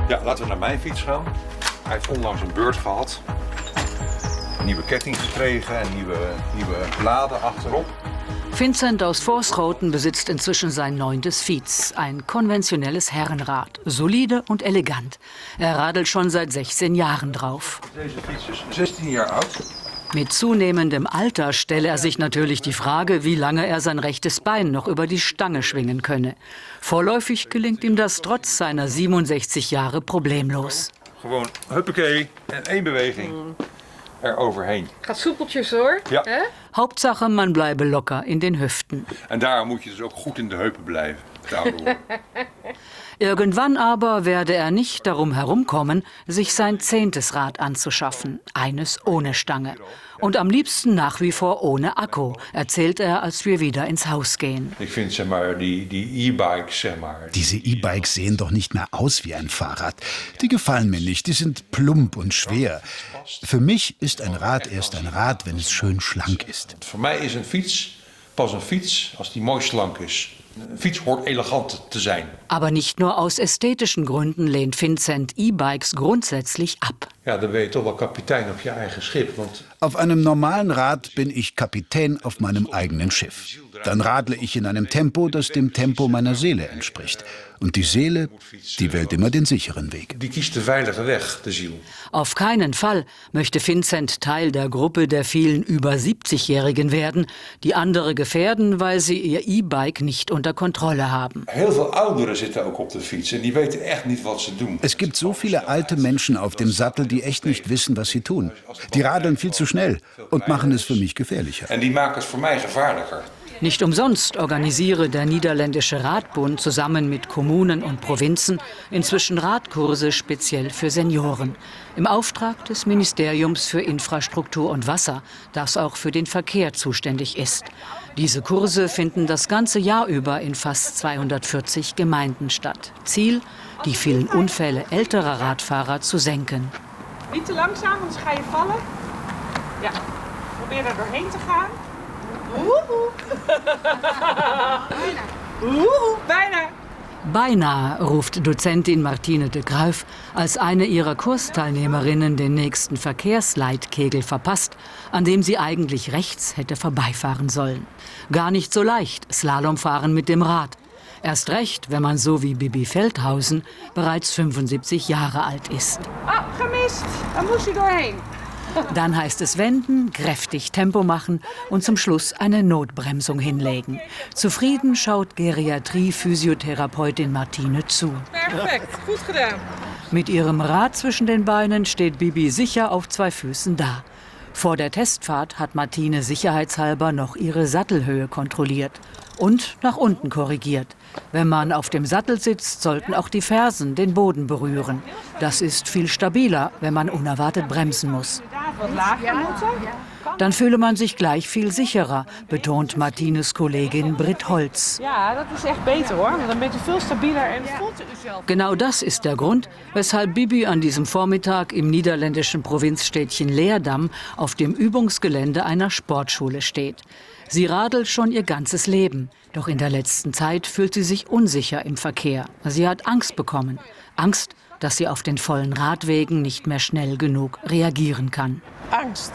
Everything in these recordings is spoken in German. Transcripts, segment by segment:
Ja, laten we naar mijn fiets gaan. Hij heeft onlangs een beurt gehad. Een nieuwe ketting gekregen en nieuwe bladen achterop. Vincent aus Vorschoten besitzt inzwischen sein 9. Fiets. Ein konventionelles Herrenrad. Solide und elegant. Er radelt schon seit 16 Jahren drauf. Deze fiets is 16 jaar oud. Mit zunehmendem Alter stelle er sich natürlich die Frage, wie lange er sein rechtes Bein noch über die Stange schwingen könne. Vorläufig gelingt ihm das trotz seiner 67 Jahre problemlos. Gewoon huppakee en 1 beweging eroverheen. Gaat soepeltjes hoor. Ja. Hè? Hauptsache, man bleibe locker in den Hüften. En daar moet je dus ook goed in de heupen blijven. Daardoor. Irgendwann aber werde er nicht darum herumkommen, sich sein 10. Rad anzuschaffen. Eines ohne Stange. Und am liebsten nach wie vor ohne Akku, erzählt er, als wir wieder ins Haus gehen. Ich finde, zeg maar, die E-Bikes, zeg maar. Diese E-Bikes sehen doch nicht mehr aus wie ein Fahrrad. Die gefallen mir nicht, die sind plump und schwer. Für mich ist ein Rad erst ein Rad, wenn es schön schlank ist. Voor mij is een fiets pas een fiets als die mooi slank is. Een fiets hoort elegant te zijn. Aber nicht nur aus ästhetischen Gründen lehnt Vincent E-Bikes grundsätzlich ab. Ja, dan ben je toch wel kapitein op je eigen schip. Want Auf einem normalen Rad bin ich Kapitän auf meinem eigenen Schiff. Dann radle ich in einem Tempo, das dem Tempo meiner Seele entspricht. Und die Seele, die wählt immer den sicheren Weg. die kiest de veilige Weg, de ziel. Auf keinen Fall möchte Vincent Teil der Gruppe der vielen über 70-Jährigen werden, die andere gefährden, weil sie ihr E-Bike nicht unter Kontrolle haben. Heel veel ouderen zitten ook op de fiets en die weten echt niet wat ze doen. Es gibt so viele alte Menschen auf dem Sattel, die echt nicht wissen, was sie tun. Die radeln viel zu schnell und machen es für mich gefährlicher. En die maken het voor mij gevaarlijker. Nicht umsonst organisiere der Niederländische Radbund zusammen mit Kommunen und Provinzen inzwischen Radkurse speziell für Senioren. Im Auftrag des Ministeriums für Infrastruktur und Wasser, das auch für den Verkehr zuständig ist. Diese Kurse finden das ganze Jahr über in fast 240 Gemeinden statt. Ziel, die vielen Unfälle älterer Radfahrer zu senken. Niet te langzaam, anders ga je vallen. Ja, probeer er doorheen te gaan. Woehoe. Woehoe, bijna. Beinahe, ruft Dozentin Martine de Kruijf, als eine ihrer Kursteilnehmerinnen den nächsten Verkehrsleitkegel verpasst, an dem sie eigentlich rechts hätte vorbeifahren sollen. Gar nicht so leicht, Slalomfahren mit dem Rad. Erst recht, wenn man so wie Bibi Feldhausen bereits 75 Jahre alt ist. Ah, gemist. Da moest hij doorheen. Dann heißt es wenden, kräftig Tempo machen und zum Schluss eine Notbremsung hinlegen. Zufrieden schaut Geriatrie-Physiotherapeutin Martine zu. Perfect, goed gedaan. Mit ihrem Rad zwischen den Beinen steht Bibi sicher auf 2 Füßen da. Vor der Testfahrt hat Martine sicherheitshalber noch ihre Sattelhöhe kontrolliert und nach unten korrigiert. Wenn man auf dem Sattel sitzt, sollten auch die Fersen den Boden berühren. Das ist viel stabiler, wenn man unerwartet bremsen muss. Wat lager moeten. Dann fühle man sich gleich viel sicherer, betont Martines Kollegin Britt Holz. Ja, dat is echt beter hoor. Want dan bent u veel stabieler en voelt u uzelf. Genau das ist der Grund, weshalb Bibi an diesem Vormittag im niederländischen Provinzstädtchen Leerdam auf dem Übungsgelände einer Sportschule steht. Sie radelt schon ihr ganzes Leben, doch in der letzten Zeit fühlt sie sich unsicher im Verkehr. Sie hat Angst bekommen. Angst, dass sie auf den vollen Radwegen nicht mehr schnell genug reagieren kann. Angst.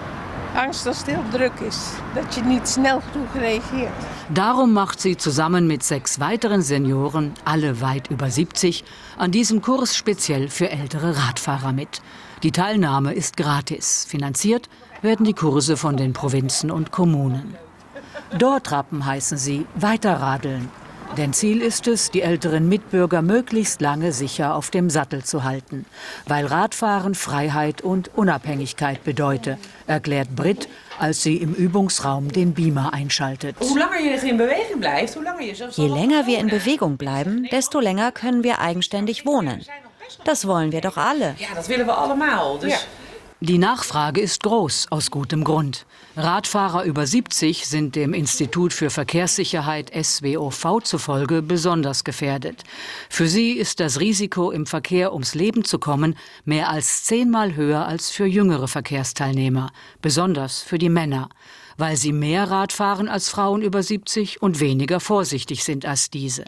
Angst dat het heel druk is. Dat je niet snel genoeg reageert. Darum macht sie zusammen mit 6 weiteren Senioren, alle weit über 70, an diesem Kurs speziell für ältere Radfahrer mit. Die Teilnahme ist gratis. Finanziert werden die Kurse von den Provinzen und Kommunen. Dortrappen heißen sie, weiterradeln. Denn Ziel ist es, die älteren Mitbürger möglichst lange sicher auf dem Sattel zu halten. Weil Radfahren Freiheit und Unabhängigkeit bedeute, erklärt Britt, als sie im Übungsraum den Beamer einschaltet. Hoe langer je in beweging blijft, hoe langer je zelfs... Je länger wir in Bewegung bleiben, desto länger können wir eigenständig wohnen. Das wollen wir doch alle. Ja, dat willen we allemaal. Dus... Ja. Die Nachfrage ist groß, aus gutem Grund. Radfahrer über 70 sind dem Institut für Verkehrssicherheit SWOV zufolge besonders gefährdet. Für sie ist das Risiko, im Verkehr ums Leben zu kommen, mehr als 10-mal höher als für jüngere Verkehrsteilnehmer, besonders für die Männer. weil sie mehr Rad fahren als Frauen über 70 und weniger vorsichtig sind als diese.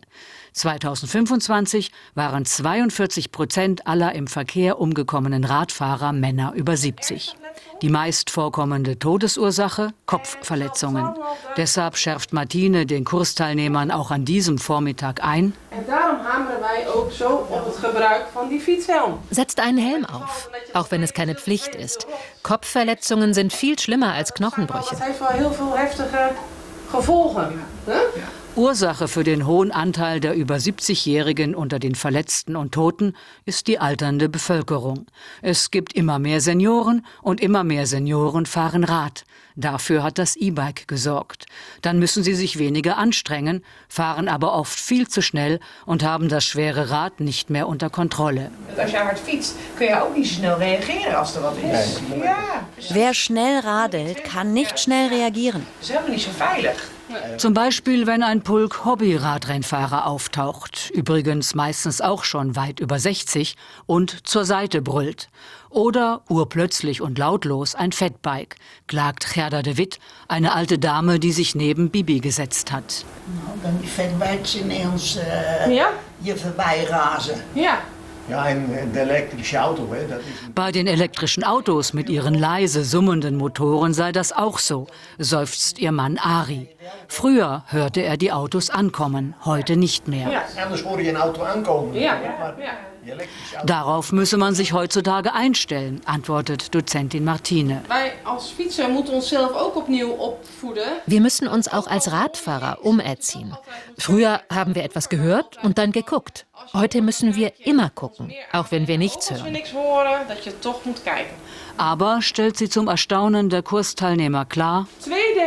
2025 waren 42% aller im Verkehr umgekommenen Radfahrer Männer über 70. Die meist vorkommende Todesursache: Kopfverletzungen. Deshalb schärft Martine den Kursteilnehmern auch an diesem Vormittag ein: En daarom hameren wij ook zo op het gebruik van die fietshelm. Setzt einen Helm auf, auch wenn es keine Pflicht ist. Kopfverletzungen sind viel schlimmer als Knochenbrüche. Het heeft wel heel veel heftige gevolgen. Hè? Ursache für den hohen Anteil der über 70-Jährigen unter den Verletzten und Toten ist die alternde Bevölkerung. Es gibt immer mehr Senioren und immer mehr Senioren fahren Rad. Dafür hat das E-Bike gesorgt. Dann müssen sie sich weniger anstrengen, fahren aber oft viel zu schnell und haben das schwere Rad nicht mehr unter Kontrolle. Als je hard fietst, kun je ook niet zo snel reageren als er wat is. Ja, Wer schnell radelt, kann nicht schnell reagieren. dat is helemaal niet zo veilig. Zum Beispiel, wenn ein Pulk Hobby-Radrennfahrer auftaucht, übrigens meistens auch schon weit über 60, und zur Seite brüllt. Oder urplötzlich und lautlos ein Fatbike, klagt Gerda de Wit, eine alte Dame, die sich neben Bibi gesetzt hat. Dan die fatbikes ineens Ja? je voorbij razen. Ja. Ja, en de elektrische auto, hè, dat is... Bei den elektrischen Autos mit ihren leise summenden Motoren sei das auch so, seufzt ihr Mann Ari. Früher hörte er die Autos ankommen, heute nicht mehr. Anders hoor je een auto aankomen. Ja. Maar Ja. die elektrische auto... Darauf müsse man sich heutzutage einstellen, antwortet Dozentin Martine. Wij als fietser moeten onszelf ook opnieuw opvoeden. Wir müssen uns auch als Radfahrer umerziehen. Früher haben wir etwas gehört und dann geguckt. Heute müssen wir immer gucken, auch wenn wir nichts Als we hören. niks horen, dat je toch moet kijken. Aber, stellt sie zum Erstaunen der Kursteilnehmer klar, 2/3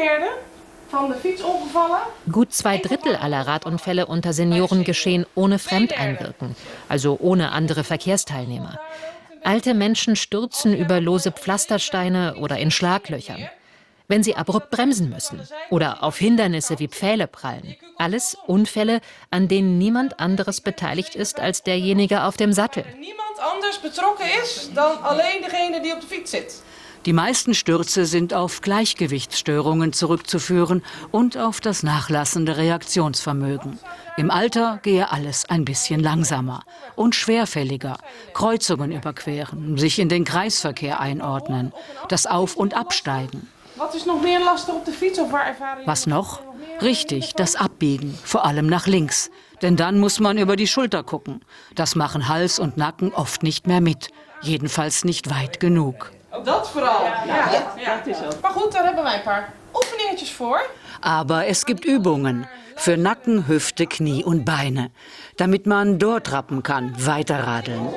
van de fietsongevallen. Gut 2/3 aller Radunfälle unter Senioren geschehen ohne Fremdeinwirken, also ohne andere Verkehrsteilnehmer. Alte Menschen stürzen über lose Pflastersteine oder in Schlaglöchern. Wenn sie abrupt bremsen müssen oder auf Hindernisse wie Pfähle prallen. Alles Unfälle, an denen niemand anderes beteiligt ist als derjenige auf dem Sattel. Niemand anders betrokken is dan alleen degene die op de fiets zit. die meisten Stürze sind auf Gleichgewichtsstörungen zurückzuführen und auf das nachlassende Reaktionsvermögen. Im Alter gehe alles ein bisschen langsamer und schwerfälliger. Kreuzungen überqueren, sich in den Kreisverkehr einordnen, das Auf- und Absteigen. Was noch? Richtig, das Abbiegen, vor allem nach links. Denn dann muss man über die Schulter gucken. Das machen Hals und Nacken oft nicht mehr mit. Jedenfalls nicht weit genug. Dat vooral. Ja. Maar goed, daar hebben wij een paar oefeningetjes voor. Aber es gibt Übungen für Nacken, Hüfte, Knie und Beine, damit man dort rappen kann, weiterradeln.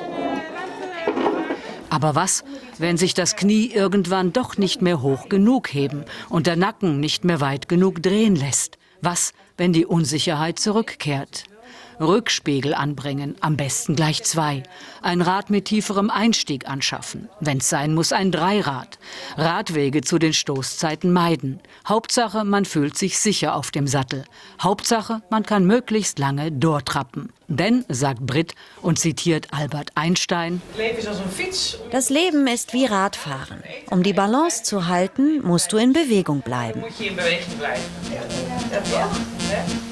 Aber was, wenn sich das Knie irgendwann doch nicht mehr hoch genug heben und der Nacken nicht mehr weit genug drehen lässt? Was, wenn die Unsicherheit zurückkehrt? Rückspiegel anbringen, am besten gleich 2. Ein Rad mit tieferem Einstieg anschaffen. Wenn's sein muss, ein Dreirad. Radwege zu den Stoßzeiten meiden. Hauptsache, man fühlt sich sicher auf dem Sattel. Hauptsache, man kann möglichst lange durchtrappen. Denn, sagt Britt und zitiert Albert Einstein, das Leben ist wie Radfahren. Um die Balance zu halten, musst du in Bewegung bleiben. Moet je in beweging blijven. Ja.